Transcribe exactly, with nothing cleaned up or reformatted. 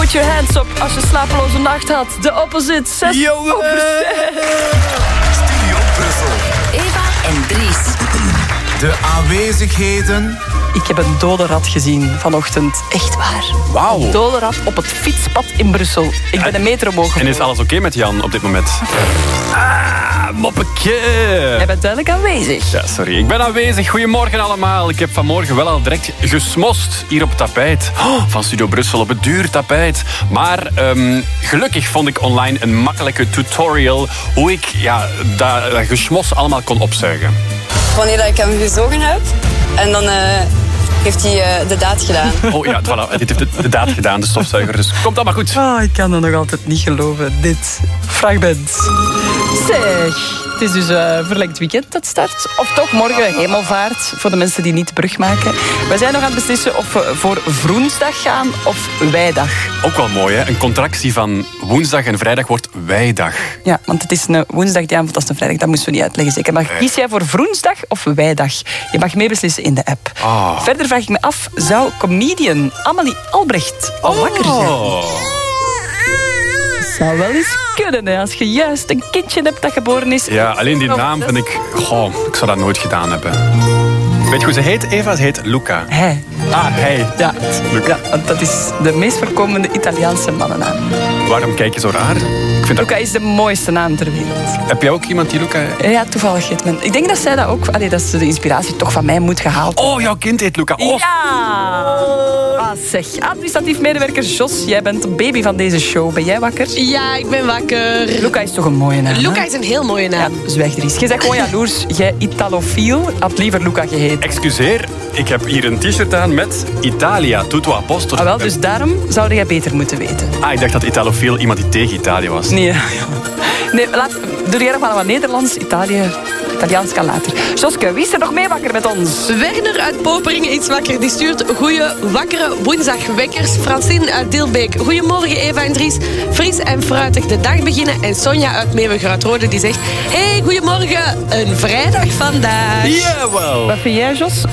Put your hands up als je slapeloze nacht had. De opposite, zes Jongen! Studio Brussel. Eva en Dries. De aanwezigheden. Ik heb een dode rat gezien vanochtend. Echt waar. Wauw. Een dode rat op het fietspad in Brussel. Ik ben een meter omhoog En is gevlogen. alles oké met Jan op dit moment? Ah, moppeke. Jij bent duidelijk aanwezig. Ja, sorry. Ik ben aanwezig. Goedemorgen allemaal. Ik heb vanmorgen wel al direct gesmost hier op het tapijt. Oh, van Studio Brussel op het duur tapijt. Maar um, gelukkig vond ik online een makkelijke tutorial hoe ik ja, dat, dat gesmos allemaal kon opzuigen. Wanneer ik hem gezogen heb. En dan uh, heeft hij uh, de daad gedaan. Oh ja, voilà. Dit heeft de, de daad gedaan, de stofzuiger. Dus komt allemaal goed. Oh, ik kan dat nog altijd niet geloven. Dit fragment. Zeg, het is dus uh, verlengd weekend dat start. Of toch morgen hemelvaart, voor de mensen die niet de brug maken. Wij zijn nog aan het beslissen of we voor Vroensdag gaan of Wijdag. Ook wel mooi, hè? Een contractie van woensdag en vrijdag wordt Wijdag. Ja, want het is een woensdag die aanvoelt als een vrijdag. Dat moesten we niet uitleggen, zeker. Maar kies jij voor Vroensdag of Wijdag? Je mag meebeslissen in de app. Oh. Verder vraag ik me af, zou comedian Amelie Albrecht al wakker zijn? Oh. Zou wel eens kunnen, hè, als je juist een kindje hebt dat geboren is. Ja, alleen die naam vind ik... Goh, ik zou dat nooit gedaan hebben. Weet je hoe ze heet, Eva? Ze heet Luca. Hij. Ah, hij. Ja, Luca. ja, want dat is de meest voorkomende Italiaanse mannennaam. Waarom kijk je zo raar? Ik vind dat... Luca is de mooiste naam ter wereld. Heb jij ook iemand die Luca... Ja, toevallig heet men. Ik denk dat zij dat ook... Allee, dat ze de inspiratie toch van mij moet gehaald hebben. Oh, jouw kind heet Luca. Oh. Ja! Ah, zeg. Administratief medewerker Jos, jij bent de baby van deze show. Ben jij wakker? Ja, ik ben wakker. Luca is toch een mooie naam, hè? Luca is een heel mooie naam. Ja, zwijg er eens. Jij bent gewoon jaloers. Jij Italofiel had liever Luca geheten. Excuseer, ik heb hier een t-shirt aan met Italia, tutto a posto. Ah, wel, dus daarom zou jij beter moeten weten. Ah, ik dacht dat Italofiel iemand die tegen Italië was. Nee, nee laat, doe jij nog maar wat Nederlands. Italië, Italiaans kan later. Joske, wie is er nog mee wakker met ons? Werner uit Poperingen is wakker. Die stuurt goeie wakkere woensdagwekkers. Francine uit Dilbeek. Goedemorgen Eva en Dries. Fris en fruitig de dag beginnen. En Sonja uit Meeuwen-Gruitrode die zegt... Hey, goedemorgen. Een vrijdag vandaag. Jawel. Wat vind jij, Jos?